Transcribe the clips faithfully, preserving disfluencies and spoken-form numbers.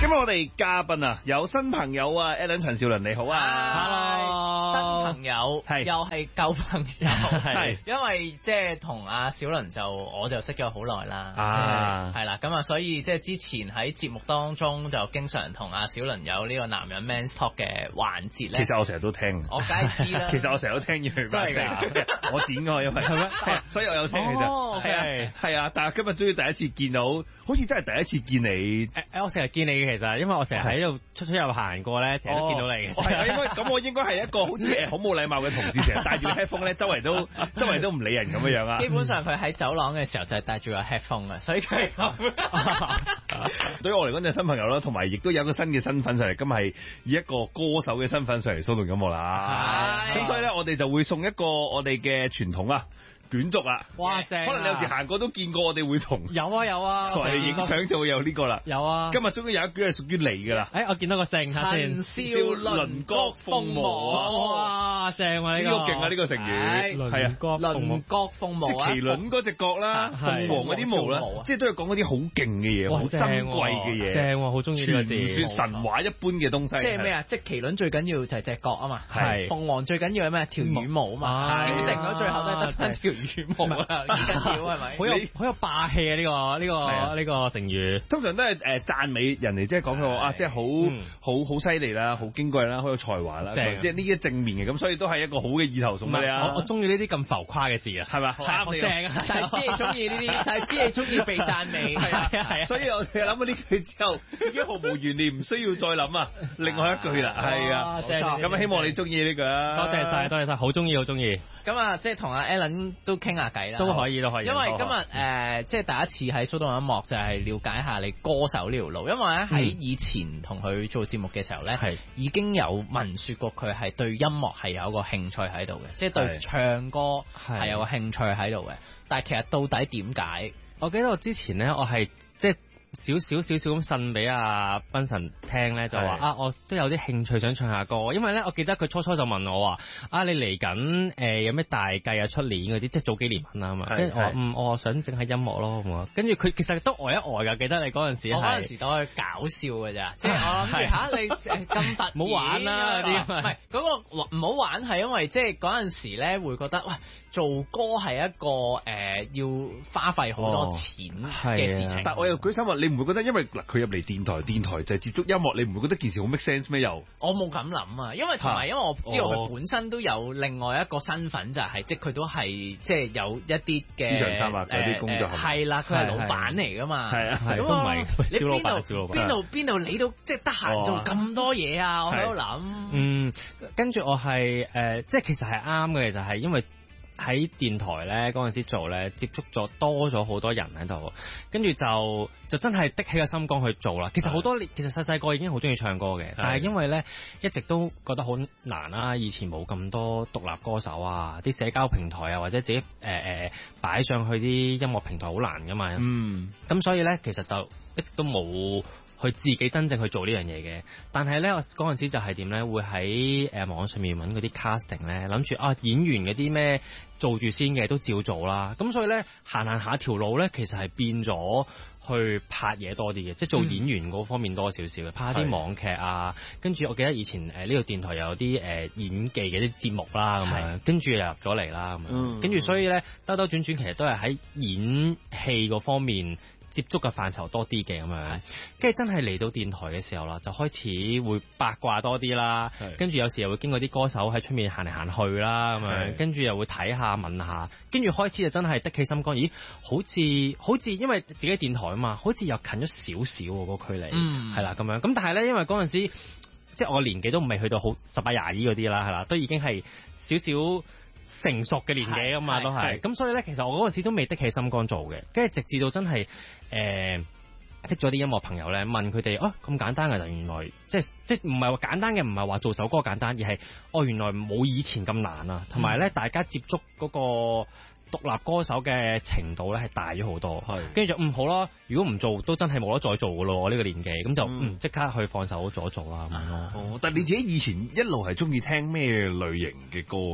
今日我哋嘉賓啊，有新朋友啊 ，Alan 陳少麟你好啊 ，Hello，新朋友係又係舊朋友，係因為即係同阿小麟就我就識咗好耐啦，啊係啦，咁啊所以即係之前喺節目當中就經常同阿小麟有呢個男人 Men's Talk 嘅環節咧。 其實我成日都聽， 我梗係知啦。 其實我成日都聽嘢，真係㗎，我點㗎因為係咩？所以我有聽其實係啊係啊，但係今日終於第一次見到，好似真係第一次見你。 誒我成日見你嘅其實，因為我成日喺度出出入行過咧，成日都見到你嘅。 係啊，應該咁我應該係一個好似好冇禮貌嘅同事，成日戴住 headphone 咧，周圍都周圍都唔理人咁樣樣啊。 基本上佢喺走廊嘅時候就係戴住個 headphone 啊，所以佢對於我嚟講就係新朋友啦，同埋亦都有一個新嘅身份上嚟，今日係以一個歌手嘅身份上嚟騷動音樂啦。咁所以咧，我哋就會送一個我哋嘅傳統啊。卷軸啊！ 哇正！ 可能你有時行過都見過，我哋會同有啊有啊， 同人影相就會有呢個啦。 有啊！ 今日終於有一卷係屬於你㗎啦。 誒，我見到個姓嚇先， 陳少麟角鳳舞啊！ 哇，正啊！呢個呢個勁啊！呢個成語係啊， 麟角鳳舞即係麒麟嗰隻角啦，鳳凰嗰啲毛啦，即係都係講嗰啲好勁嘅嘢，好珍貴嘅嘢。 正喎，好中意呢個字。 傳說神話一般嘅東西。 即係咩啊？即係麒麟最緊要就係隻角啊嘛。 係。 鳳凰最緊要係咩？條羽毛啊嘛。小靜咗最後都係得翻條羽毛啊。緊要係咪？ 好有好有霸氣啊！呢個呢個呢個成語， 通常都係誒讚美人哋，即係講佢話啊，即係好好好犀利啦，好矜貴啦，好有才華啦，即係呢啲正面嘅，咁所以都係一個好嘅意頭送俾你啊！ 我我中意呢啲咁浮誇嘅字啊，係咪？ 啱你正啊！就係知你中意呢啲，就係知你中意被讚美，係啊係啊！ 所以我哋諗到呢句之後，已經毫無懸念，唔需要再諗啊！另外一句啦，係啊，咁啊希望你中意呢句啊！ 多謝晒，多謝晒，好中意好中意。 咁啊，即係同阿 Alan 都傾下偈啦。 都可以，都可以。 因為今日誒、呃，即係第一次喺騷動音樂就係了解下你歌手呢條路。因為咧喺以前同佢做節目嘅時候咧，係、嗯、已經有聞說過佢係對音樂係有個興趣喺度嘅，即係對唱歌係有個興趣喺度嘅。但係其實到底點解？ 我記得我之前咧，我係即係。少少少少咁呻俾阿斌神聽咧，就話啊，我都有啲興趣想唱下歌，因為咧，我記得佢初初就問我話啊，你嚟緊誒有咩大計啊？出年嗰啲，即係早幾年問啊嘛。跟住我話嗯，我想整下音樂咯，咁啊。跟住佢其實都呆一呆噶，記得你嗰陣時。 我嗰陣時都係搞笑嘅咋，即係我諗住吓你咁突然，唔好玩啦嗰啲。唔係嗰個唔好玩係因為即係嗰陣時咧會覺得喂做歌係一個誒要花費好多錢嘅事情。 但我又舉手話。你唔會覺得因為嗱佢入嚟電台，電台就係接觸音樂，你唔會覺得件事好 make sense 咩？又我冇咁諗啊，因為同埋因為我知道佢本身都有另外一個身份，就係即係佢都係即係有一啲嘅市場策劃嗰啲工作係啦，佢係老闆嚟噶嘛，係啊，咁啊你邊度邊度邊度你都即係得閒做咁多嘢啊？我喺度諗， 嗯，跟住我係誒，即係其實係啱嘅，就係因為。喺電台咧嗰陣時做咧，接觸咗多咗好多人喺度，跟住就就真係的起個心肝去做啦。其實好多年，其實細細個已經好中意唱歌嘅，但係因為咧一直都覺得好難啦。以前冇咁多獨立歌手啊，啲社交平台啊，或者自己誒誒擺上去啲音樂平台好難噶嘛。嗯，咁所以咧其實就一直都冇去自己真正去做呢樣嘢嘅。但係咧我嗰陣時就係點咧，會喺誒網上面揾嗰啲 casting 咧，諗住啊演員嗰啲咩做住先嘅都照做啦。咁所以咧行行下條路咧，其實係變咗去拍嘢多啲嘅，即係做演員嗰方面多少少嘅，拍啲網劇啊。跟住我記得以前誒呢個電台有啲誒、呃、演技嘅啲節目啦，咁樣跟住又入咗嚟啦，咁樣跟住所以咧兜兜轉轉，其實都係喺演戲嗰方面接觸嘅範疇多啲嘅咁樣，跟住真係嚟到電台嘅時候啦，就開始會八卦多啲啦，跟住有時又會經過啲歌手喺出面行嚟行去啦咁樣，跟住又會睇下問下，跟住開始就真係的起心肝，咦，好似好似因為自己電台啊嘛，好似又近咗少少喎個距離，嗯，係啦咁樣，咁但係咧因為嗰陣時即係我年紀都未去到好十八廿二嗰啲啦，係啦，都已經係少少成熟嘅年紀啊嘛，都係，咁所以咧，其實我嗰陣時都未的起心肝做嘅，跟住直至到真係誒、呃、識咗啲音樂朋友咧，問佢哋哦咁簡單嘅，原來即係即係唔係話簡單嘅，唔係話做首歌簡單，而係哦原來冇以前咁難啊，同埋咧大家接觸嗰個獨立歌手嘅程度咧係大咗好多，係，跟住就嗯好啦，如果唔做都真係冇得再做噶咯，我呢個年紀，咁就嗯即刻去放手咗做啦咁樣咯。 哦，但係你自己以前一路係中意聽咩類型嘅歌噶？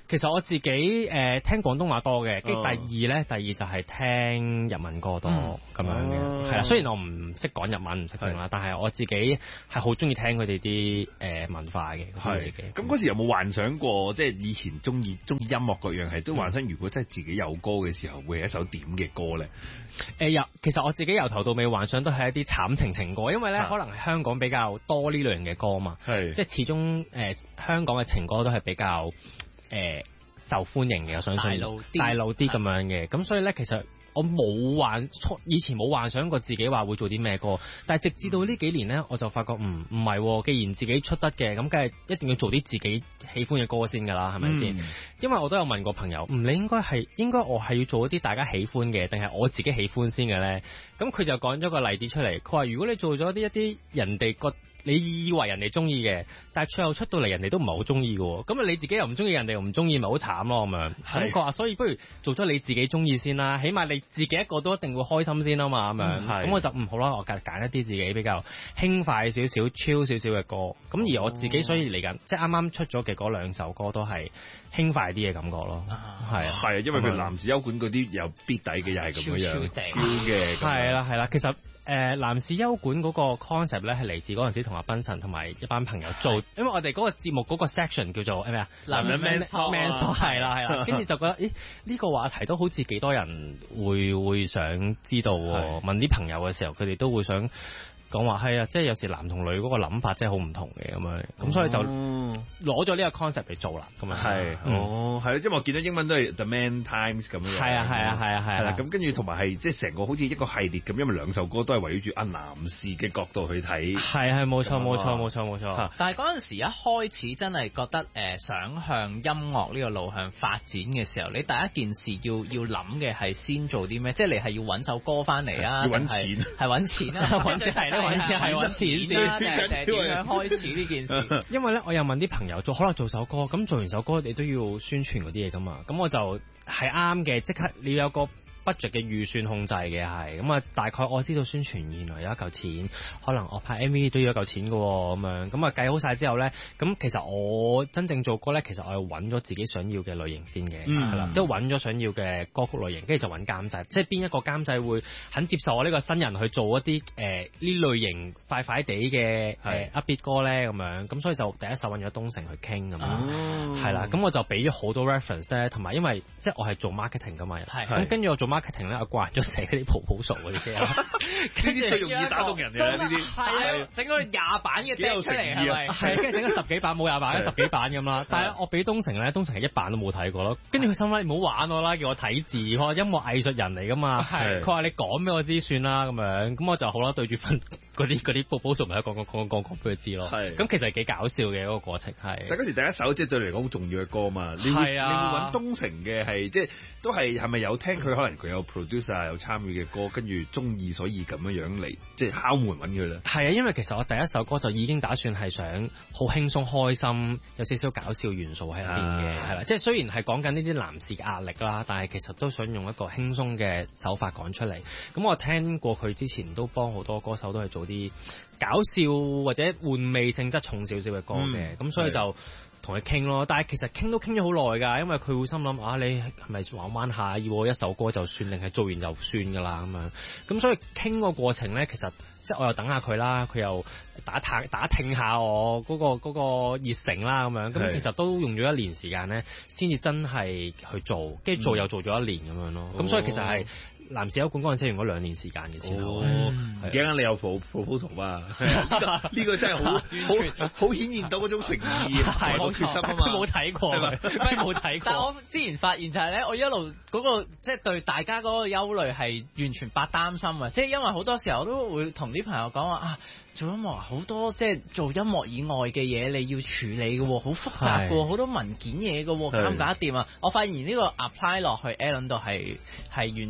其實我自己誒、呃、聽廣東話多嘅，跟住第二咧，第二就係聽日文歌多咁、嗯、樣嘅，係啦、哦。雖然我唔識講日文，唔識聽啦，但係我自己係好中意聽佢哋啲誒文化嘅。係嘅。咁嗰時有冇幻想過，即係以前中意中意音樂各樣係都幻想，如果真係自己有歌嘅時候，會係一首點嘅歌咧？ 誒有、呃，其實我自己由頭到尾幻想都係一啲慘情情歌，因為咧可能香港比較多呢類型嘅歌嘛，係即係始終誒、呃、香港嘅情歌都係比較誒、呃、受歡迎嘅，我相信大路啲大路啲咁樣嘅，咁所以咧其實我冇幻以前冇幻想過自己話會做啲咩歌，但係直至到呢幾年咧，我就發覺唔唔係，既然自己出得嘅，咁梗係一定要做啲自己喜歡嘅歌先㗎啦，係咪先？嗯、因為我都有問過朋友，唔你應該係應該我係要做一啲大家喜歡嘅，定係我自己喜歡先嘅咧？咁佢就講咗個例子出嚟，佢話如果你做咗啲一啲人哋覺你以為人哋中意嘅，但係最後出到嚟人哋都唔係好中意嘅，咁啊你自己又唔中意，人哋又唔中意，咪好慘咯咁樣。咁佢話所以不如做咗你自己中意先啦，起碼你自己一個都一定會開心先啊嘛咁樣。咁、嗯、我就唔好啦，我揀揀一啲自己比較輕快少少、chill 少少嘅歌。咁而我自己所以嚟緊，即係啱啱出咗嘅嗰兩首歌都係輕快啲嘅感覺咯。係係啊，因為佢男士休館嗰啲有 beat 底嘅，又係咁樣樣 chill 嘅。係啦係啦，其實。誒、呃、男士休館嗰個 concept 咧係嚟自嗰陣時同阿斌神同埋一班朋友做，因為我哋嗰個節目嗰個 section 叫做咩啊？男人 men's talk 係啦係啦，跟住就覺得誒呢、呢個話題都好似幾多人會會想知道喎，問啲朋友嘅時候佢哋都會想講話係啊，即係有時男同女嗰個諗法真係好唔同嘅咁樣，咁所以就攞咗呢個 concept 嚟做啦，咁樣係哦，係啊，因為我見到英文都係 The Man Times 咁樣， 係啊係啊係啊係啦， 咁跟住同埋係即係成個好似一個系列咁，因為兩首歌都係圍繞住啊男士嘅角度去睇， 係係冇錯冇錯冇錯冇錯。 但係嗰陣時一開始真係覺得誒想向音樂呢個路向發展嘅時候，你第一件事要要諗嘅係先做啲咩？即係你係要揾首歌翻嚟啊， 要揾錢， 係揾錢啊，揾錢係揾錢係揾錢啦，定係點樣開始呢件事？ 因為咧，我又問啲朋友做，可能做首歌，咁做完首歌你都要宣傳嗰啲嘢噶嘛，咁我就係啱嘅，即刻你要有個 budget 嘅預算控制嘅係，咁啊大概我知道宣傳原來有一嚿錢，可能我拍 M V 都要一嚿錢嘅喎，咁樣咁啊計好晒之後咧，咁其實我真正做歌咧，其實我係揾咗自己想要嘅類型先嘅，係啦、嗯，即係揾咗想要嘅歌曲類型，跟住就揾監製，即係邊一個監製會肯接受我呢個新人去做一啲誒呢類型快快地嘅誒 upbeat 歌咧，咁樣，咁所以就第一首揾咗東城去傾咁樣，係啦、嗯，咁我就俾咗好多 reference 咧，同埋因為即係我係做 marketing 噶嘛，咁跟住我做 marketing 咧，我慣咗寫嗰啲 proposal 嗰啲嘅， 呢啲最容易打動人嘅呢啲， 係整咗廿版嘅 deck 出嚟係咪？ 係，跟住整咗十幾版，冇廿版，十幾版咁啦。但係我俾東城咧，東城係一版都冇睇過咯。跟住佢心諗，你唔好玩我啦，叫我睇字，佢話音樂藝術人嚟噶嘛。係，佢話你講俾我知算啦咁樣，咁我就好啦，對住份嗰啲嗰啲 proposal 咪講講講講講俾佢知咯。係，咁其實係幾搞笑嘅嗰個過程係。但嗰時第一首即係對你嚟講好重要嘅歌嘛，你會你會揾東城嘅係即係都係係咪有聽佢可能佢有 producer 有參與嘅歌，跟住中意所以咁樣樣嚟即係敲門揾佢啦。係啊，因為其實我第一首歌就已經打算係想好輕鬆開心，有少少搞笑元素喺入邊嘅，係啦、啊。即係雖然係講緊呢啲男士嘅壓力啦，但係其實都想用一個輕鬆嘅手法講出嚟。咁我聽過佢之前都幫好多歌手都係做啲搞笑或者玩味性質重少少嘅歌嘅，咁、嗯、所以就同佢傾咯。但係其實傾都傾咗好耐㗎，因為佢會心諗啊，你係咪玩玩下要我一首歌就算，定係做完就算㗎啦咁樣。咁所以傾個過程咧，其實即係我又等下佢啦，佢又打探打聽下我嗰、嗰個嗰、嗰個熱誠啦咁樣。咁其實都用咗一年時間咧，先至真係去做，跟住做又做咗一年咁樣咯。咁、嗯、所以其實係。男士休館嗰陣時用咗兩年時間嘅先好，而家你有 proposal 啊？呢、呢個真係好好好顯現到嗰種誠意同埋個決心啊嘛！冇睇過，佢冇睇過。 但係我之前發現就係咧，我一路嗰、嗰個即係、就是、對大家嗰個憂慮係完全白擔心啊！即、就、係、是、因為好多時候都會同啲朋友講話啊。做音樂好多即係做音樂以外嘅嘢你要處理嘅，好複雜嘅，好多文件嘢嘅，搞唔搞得掂啊？我發現呢個 apply 落去 Alan 度係係完全錯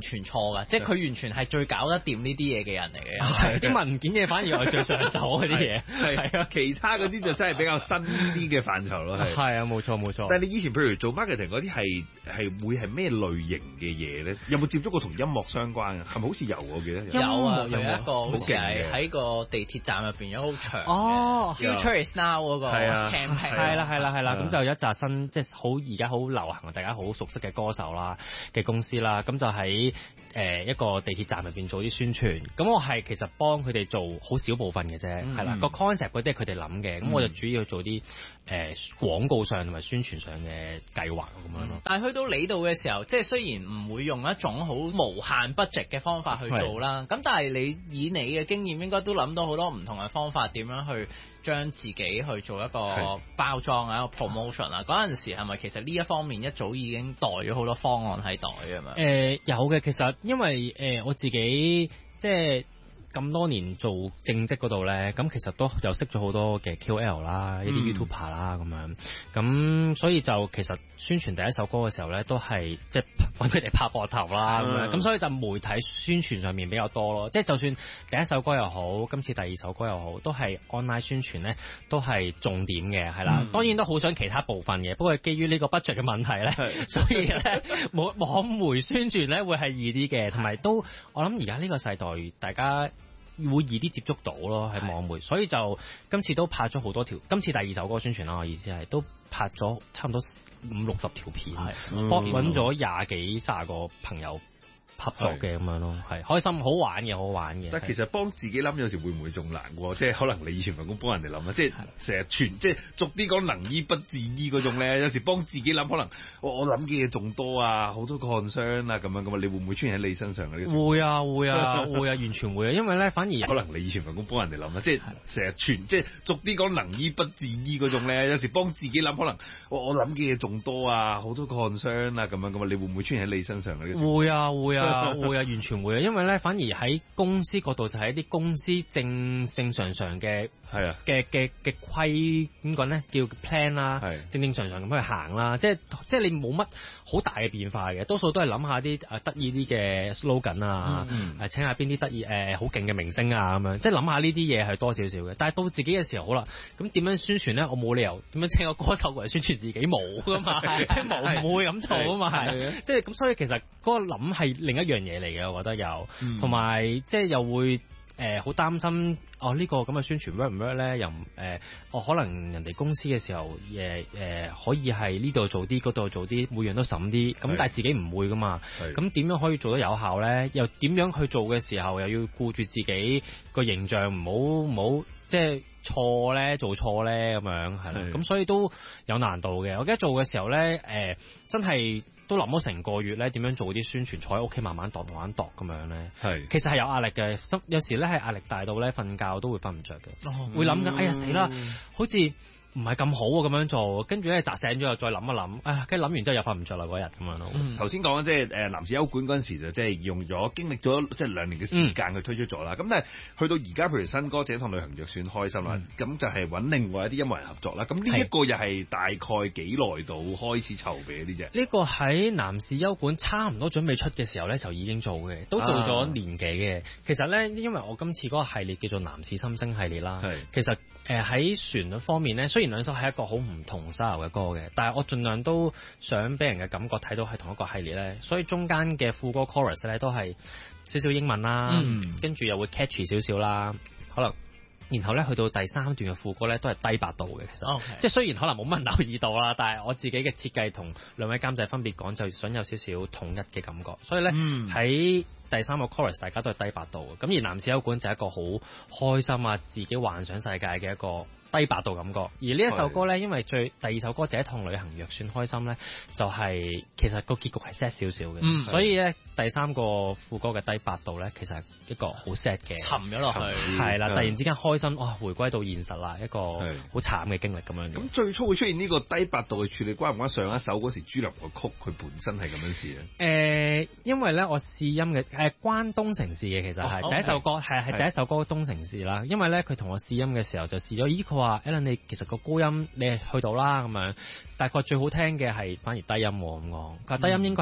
㗎，即係佢完全係最搞得掂呢啲嘢嘅人嚟嘅。 係啲文件嘢反而我最上手嗰啲嘢， 係啊，其他嗰啲就真係比較新啲嘅範疇咯。係係啊，冇錯冇錯。 但係你以前譬如做 marketing 嗰啲係係會係咩類型嘅嘢咧？有冇接觸過同音樂相關嘅？係咪好似有我記得有啊，有一個好似係喺個地鐵站入邊有好長哦 Future is Now 嗰個 campaign， 係啦係啦係啦，咁就有一紮新即係好而家好流行，大家好熟悉嘅歌手啦嘅公司啦，咁就喺誒一個地鐵站入邊做啲宣傳。咁我係其實幫佢哋做好少部分嘅啫，係啦，個 concept 嗰啲係佢哋諗嘅，咁我就主要做啲誒廣告上同埋宣傳上嘅計劃咁樣咯。 但係去到你度嘅時候，即係雖然唔會用一種好無限 budget 嘅方法去做啦，咁但係你以你嘅經驗，應該都諗到好多唔同嘅方法，點樣去將自己去做一個包裝啊，一個 promotion 啊。嗰陣時係咪其實呢一方面一早已經袋咗好多方案喺袋啊嘛？誒、 呃、有嘅，其實因為誒、呃、我自己即係咁多年做正職嗰度咧，咁其實都有識咗好多嘅 K O L 啦，一啲 YouTuber 啦咁樣，咁所以就其實宣傳第一首歌嘅時候咧，都係即係揾佢哋拍膊頭啦咁樣，咁所以就媒體宣傳上面比較多咯。即係就算第一首歌又好，今次第二首歌又好，都係 online 宣傳咧，都係重點嘅，係啦。嗯、當然都好想其他部分嘅，不過基於呢個 budget 嘅問題咧，所以咧網網媒宣傳咧會係易啲嘅，同埋都我諗而家呢個世代大家會易啲接觸到咯喺網媒，所以就今次都拍咗好多條，今次第二首歌宣傳啦，我意思係都拍咗差唔多五六十條片，揾咗廿幾卅個朋友合作嘅咁樣咯，係開心好玩嘅，好玩嘅。 但係其實幫自己諗有時會唔會仲難過？即係可能你以前份工幫人哋諗啊，即係成日傳，即係逐啲講能醫不自醫嗰種咧。有時幫自己諗，可能我我諗嘅嘢仲多啊，好多個 concern 啊咁樣咁啊，你會唔會出現喺你身上嗰啲？ 會啊會啊會啊，完全會啊，因為咧反而可能你以前份工幫人哋諗啊，即係成日傳，即係逐啲講能醫不自醫嗰種咧。有時幫自己諗，可能我我諗嘅嘢仲多啊，好多個 concern 啊咁樣咁啊，你會唔會出現喺你身上嗰啲？ 會啊會啊。會啊，完全會啊，因為咧，反而喺公司嗰度就係一啲公司正正常常嘅係啊嘅嘅嘅規點講咧，叫 plan 啦，正正常常咁去行啦，即係即係你冇乜好大嘅變化嘅，多數都係諗下啲誒得意啲嘅 slogan 啊，誒、嗯嗯、請下邊啲得意誒好勁嘅明星啊咁樣，即係諗下呢啲嘢係多少少嘅。但係到自己嘅時候好啦，咁點樣宣傳咧？我冇理由點樣請個歌手過嚟宣傳自己冇噶嘛，冇唔會咁做啊嘛，係即係咁，所以其實嗰個諗係另一樣嘢嚟嘅，我覺得有，同埋即係又會誒好擔心哦呢個咁嘅宣傳 work 唔 work 咧？又誒哦可能人哋公司嘅時候誒誒可以係呢度做啲，嗰度做啲，每樣都審啲，咁但係自己唔會噶嘛，咁點樣可以做得有效咧？又點樣去做嘅時候又要顧住自己個形象，唔好唔好即係錯咧，做錯咧咁樣係啦，咁所以都有難度嘅。我記得做嘅時候咧，誒真係。都諗咗成個月咧，點樣做啲宣傳，坐喺屋企慢慢度慢慢度咁樣咧。係，其實係有壓力嘅，有時咧係壓力大到咧瞓覺都會瞓唔着嘅，哦、會諗緊，哎呀死啦，好似唔係咁好啊咁樣做，跟住咧扎醒咗又再諗一諗，哎呀，跟住諗完之後又瞓唔着啦嗰日咁樣咯。 頭先講即係誒男士休館嗰陣時就即係用咗經歷咗即係兩年嘅時間去推出咗啦。咁、嗯、但係去到而家，譬如新歌《這趟旅行若算開心》啦，咁、嗯、就係揾另外一啲音樂人合作啦。咁呢一個又係大概幾耐度開始籌備呢隻？呢、 呢個喺男士休館差唔多準備出嘅時候咧，就已經做嘅，都做咗年幾嘅。啊、其實咧，因為我今次嗰個系列叫做男士心聲系列啦，其實誒喺、呃、旋律方面咧，雖然兩首係一個好唔同 style 嘅歌嘅，但係我盡量都想俾人嘅感覺睇到係同一個系列咧，所以中間嘅副歌 chorus 咧都係少少英文啦，嗯、跟住又會 catchy 少少啦，可能然後咧去到第三段嘅副歌咧都係低八度嘅，其實，Okay. 即係雖然可能冇乜人留意到啦，但係我自己嘅設計同兩位監製分別講，就想有少少統一嘅感覺，所以咧喺、嗯、第三個 chorus 大家都係低八度嘅，咁而男士休館就係一個好開心啊，自己幻想世界嘅一個低八度感覺，而呢一首歌咧，因為最第二首歌這一趟旅行若算開心咧，就係、是、其實個結局係 sad 少少嘅，嗯、所以咧第三個副歌嘅低八度咧，其實係一個好 sad 嘅， 沉咗落去， 係啦，突然之間開心，哇，回歸到現實啦，一個好慘嘅經歷咁樣。 咁最初會出現呢個低八度嘅處理，關唔關上一首嗰時朱琳個曲佢本身係咁樣試咧？誒、 呃，因為咧我試音嘅誒、呃、關東城試嘅，其實係、哦、第一首歌係係、哦、第一首歌東城試啦，因為咧佢同我試音嘅時候就試咗依個。話 Alan 你其實個高音你係去到啦咁樣，大概最好聽嘅係反而低音咁講，佢話低音應該係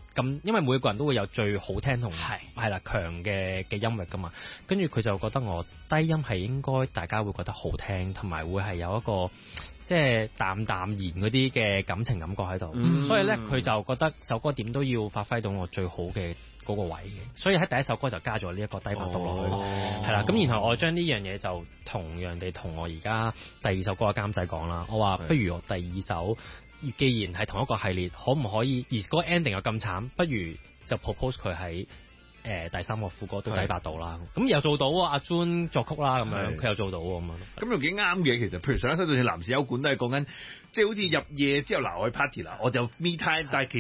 咁，因為每個人都會有最好聽同係係啦強嘅嘅音域噶嘛。跟住佢就覺得我低音係應該大家會覺得好聽，同埋會係有一個即係淡淡然嗰啲嘅感情感覺喺度。嗯、所以咧佢就覺得首歌點都要發揮到我最好嘅嗰個位嘅。所以喺第一首歌就加咗呢一個低八度落去，係啦、哦。咁然後我將呢樣嘢就同樣地同我而家第二首歌嘅監製講啦。我話不如我第二首。既然係同一個系列，可唔可以而嗰個 ending 又咁慘，不如就 propose 佢喺誒第三個副歌都低八度啦。咁又做到阿 Jun 作曲啦，咁樣佢又做到咁樣。咁又幾啱嘅，其實譬如上一首就似男士休館都係講緊，即係好似入夜之後嗱我去 party 啦，我就 me time，但係其